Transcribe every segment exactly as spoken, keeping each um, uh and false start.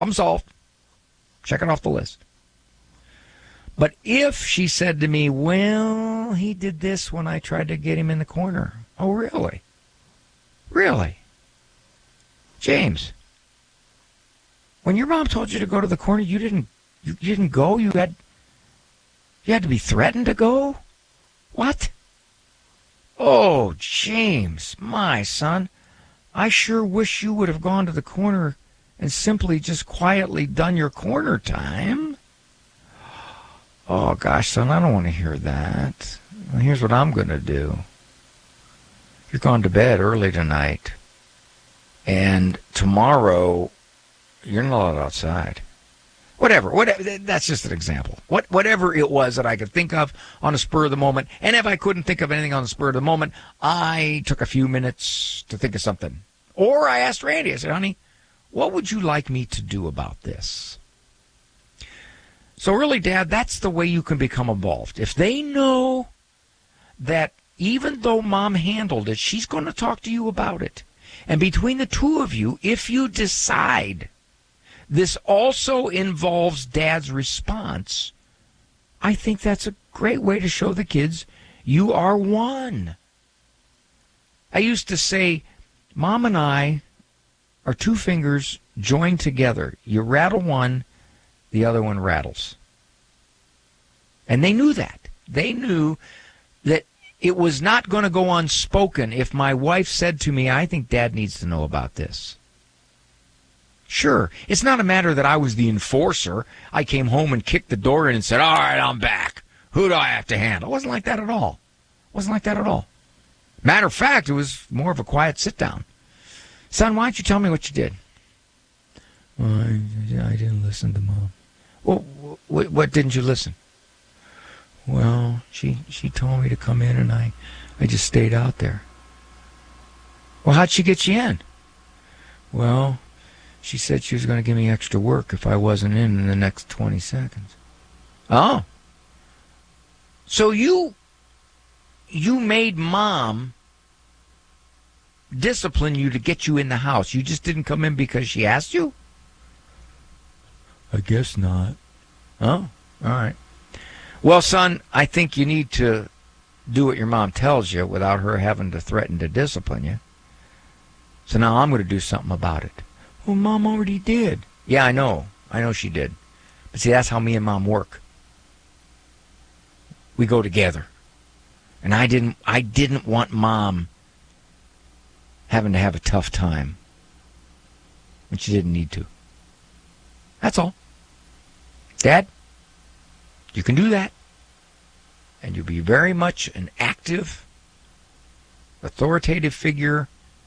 Problem solved. Check it off the list. But if she said to me, well, he did this when I tried to get him in the corner. Oh, really? Really? James, when your mom told you to go to the corner, you didn't you, you didn't go? You had you had to be threatened to go? What? Oh, James, my son, I sure wish you would have gone to the corner and simply just quietly done your corner time. Oh, gosh, son, I don't want to hear that. Well, here's what I'm going to do. You're going to bed early tonight, and tomorrow you're not allowed outside. Whatever, whatever. That's just an example. What, whatever it was that I could think of on the spur of the moment, and if I couldn't think of anything on the spur of the moment, I took a few minutes to think of something. Or I asked Randy, I said, honey, what would you like me to do about this? So really, Dad, that's the way you can become involved. If they know that even though Mom handled it, she's going to talk to you about it. And between the two of you, if you decide this also involves Dad's response, I think that's a great way to show the kids you are one. I used to say, Mom and I are two fingers joined together. You rattle one, the other one rattles. And they knew that. They knew that it was not going to go unspoken if my wife said to me, I think Dad needs to know about this. Sure, it's not a matter that I was the enforcer. I came home and kicked the door in and said, all right, I'm back. Who do I have to handle? It wasn't like that at all. It wasn't like that at all. Matter of fact, it was more of a quiet sit-down. Son, why don't you tell me what you did? Well, I, I didn't listen to Mom. Well, what, what didn't you listen? Well, she she told me to come in, and I, I just stayed out there. Well, how'd she get you in? Well, she said she was going to give me extra work if I wasn't in in the next twenty seconds. Oh. So you, you made Mom discipline you to get you in the house. You just didn't come in because she asked you? I guess not. Oh, all right. Well, son, I think you need to do what your mom tells you without her having to threaten to discipline you. So now I'm going to do something about it. Well, Mom already did. Yeah, I know. I know she did. But see, that's how me and Mom work. We go together. And I didn't I didn't want Mom having to have a tough time when she didn't need to. That's all. Dad, you can do that. And you'll be very much an active, authoritative figure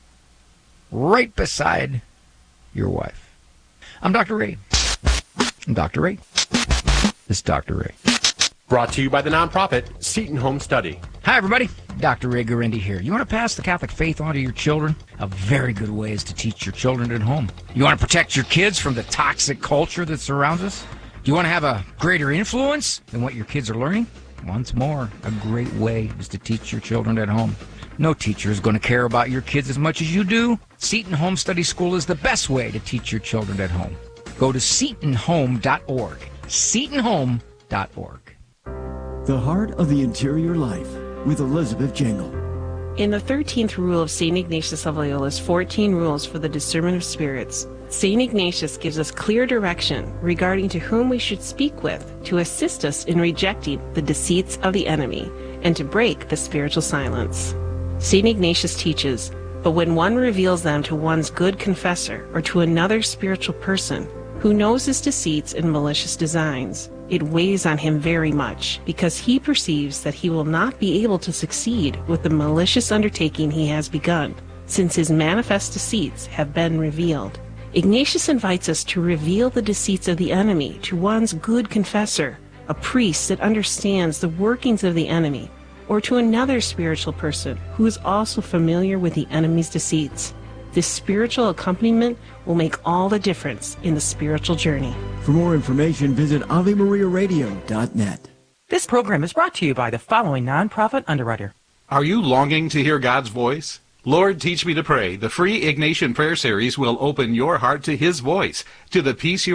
right beside your wife. I'm Doctor Ray. I'm Doctor Ray. This is Doctor Ray. Brought to you by the nonprofit Seton Home Study. Hi, everybody. Doctor Ray Guarendi here. You want to pass the Catholic faith on to your children? A very good way is to teach your children at home. You want to protect your kids from the toxic culture that surrounds us? Do you want to have a greater influence than what your kids are learning? Once more, a great way is to teach your children at home. No teacher is going to care about your kids as much as you do. Seton Home Study School is the best way to teach your children at home. Go to seton home dot org. seton home dot org. The Heart of the Interior Life with Elizabeth Jingle. In the thirteenth rule of Saint Ignatius of Loyola's fourteen Rules for the Discernment of Spirits, Saint Ignatius gives us clear direction regarding to whom we should speak with to assist us in rejecting the deceits of the enemy and to break the spiritual silence. Saint Ignatius teaches, but when one reveals them to one's good confessor or to another spiritual person who knows his deceits and malicious designs, it weighs on him very much, because he perceives that he will not be able to succeed with the malicious undertaking he has begun, since his manifest deceits have been revealed. Ignatius invites us to reveal the deceits of the enemy to one's good confessor, a priest that understands the workings of the enemy, or to another spiritual person who is also familiar with the enemy's deceits. This spiritual accompaniment will make all the difference in the spiritual journey. For more information, visit ave maria radio dot net. This program is brought to you by the following nonprofit underwriter. Are you longing to hear God's voice? Lord, Teach Me to Pray, the free Ignatian Prayer Series will open your heart to His voice, to the peace you